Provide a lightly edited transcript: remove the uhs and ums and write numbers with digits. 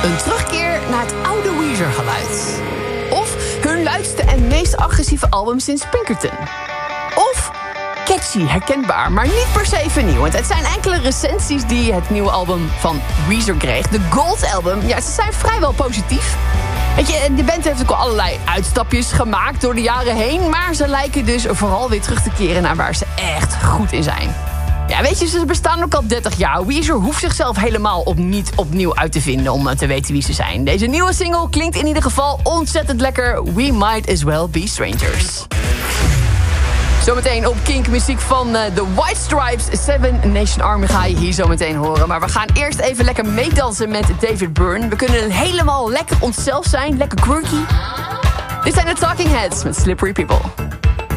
Een terugkeer naar het oude Weezer-geluid. Of hun luidste en meest agressieve album sinds Pinkerton. Of catchy, herkenbaar, maar niet per se vernieuwend. Het zijn enkele recensies die het nieuwe album van Weezer kreeg. De Gold Album, ja, ze zijn vrijwel positief. Weet je, de band heeft ook al allerlei uitstapjes gemaakt door de jaren heen, maar ze lijken dus vooral weer terug te keren naar waar ze echt goed in zijn. Ja, weet je, ze bestaan ook al 30 jaar. Weezer hoeft zichzelf helemaal niet opnieuw uit te vinden om te weten wie ze zijn. Deze nieuwe single klinkt in ieder geval ontzettend lekker. We might as well be strangers. Zometeen op Kink muziek van The White Stripes. Seven Nation Army ga je hier zo meteen horen. Maar we gaan eerst even lekker meedansen met David Byrne. We kunnen helemaal lekker onszelf zijn, lekker quirky. Dit zijn de Talking Heads met Slippery People.